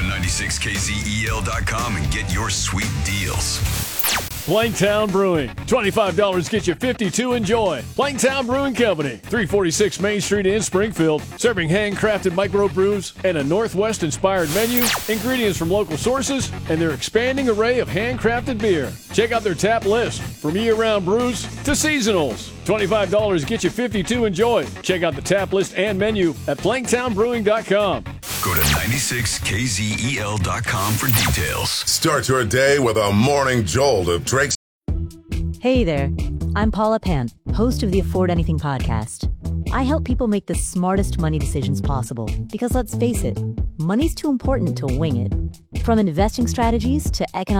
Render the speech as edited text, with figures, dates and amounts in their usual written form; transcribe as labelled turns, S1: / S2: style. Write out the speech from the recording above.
S1: 96kzel.com and get your sweet deals.
S2: Planktown Brewing. $25 gets you 52. Enjoy. Planktown Brewing Company, 346 Main Street in Springfield. Serving handcrafted microbrews and a Northwest-inspired menu, ingredients from local sources, and their expanding array of handcrafted beer. Check out their tap list, from year-round brews to seasonals. $25 gets you 52. Enjoy. Check out the tap list and menu at planktownbrewing.com.
S1: Go to 96kzel.com for details.
S3: Start your day with a morning jolt of Drake's.
S4: Hey there, I'm Paula Pant, host of the Afford Anything podcast. I help people make the smartest money decisions possible because let's face it, money's too important to wing it. From investing strategies to economic